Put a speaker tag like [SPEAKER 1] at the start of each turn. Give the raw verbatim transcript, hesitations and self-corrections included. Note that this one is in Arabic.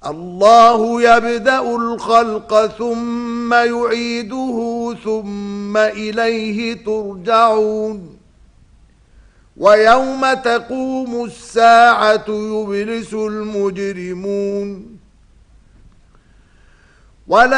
[SPEAKER 1] الله يبدأ الخلق ثم يعيده ثم إليه ترجعون ويوم تقوم الساعة يبلس المجرمون ولا